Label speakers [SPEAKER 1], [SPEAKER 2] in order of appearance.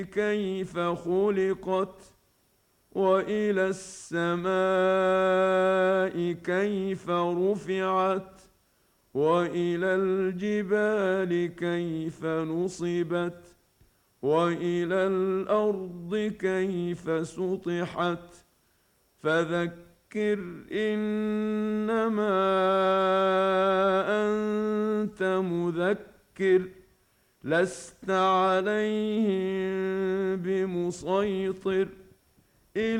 [SPEAKER 1] كيف خلقت وإلى السماء كيف رفعت وإلى الجبال كيف نصبت وإلى الأرض كيف سطحت فذكر إنما أنت مذكر لست عليهم بمسيطر